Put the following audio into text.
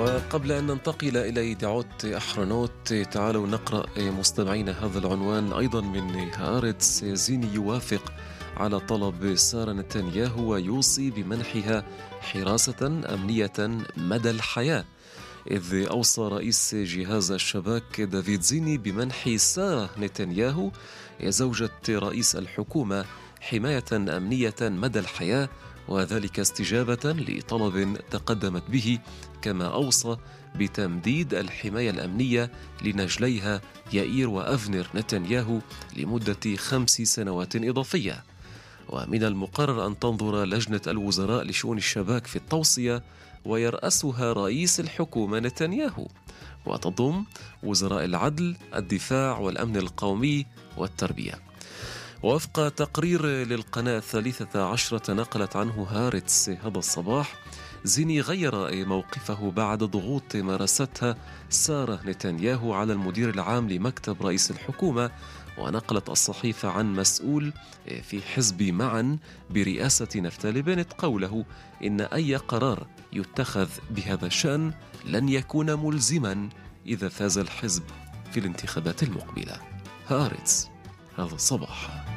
وقبل أن ننتقل إلى إذاعة أحرنوت، تعالوا نقرأ مستمعينا هذا العنوان أيضا من هآرتس. زيني يوافق على طلب سارة نتنياهو ويوصي بمنحها حراسة أمنية مدى الحياة، إذ أوصى رئيس جهاز الشباك دافيد زيني بمنح سارة نتنياهو زوجة رئيس الحكومة حماية أمنية مدى الحياة، وذلك استجابة لطلب تقدمت به، كما أوصى بتمديد الحماية الأمنية لنجليها يائير وأفنر نتنياهو لمدة 5 سنوات إضافية. ومن المقرر أن تنظر لجنة الوزراء لشؤون الشباك في التوصية، ويرأسها رئيس الحكومة نتنياهو، وتضم وزراء العدل، الدفاع والأمن القومي والتربية. ووفق تقرير للقناة 13 نقلت عنه هآرتس هذا الصباح، زيني غير موقفه بعد ضغوط مارستها سارة نتنياهو على المدير العام لمكتب رئيس الحكومة. ونقلت الصحيفة عن مسؤول في حزب معا برئاسة نفتالي بنت قوله إن أي قرار يتخذ بهذا الشأن لن يكون ملزما إذا فاز الحزب في الانتخابات المقبلة. هآرتس هذا الصباح.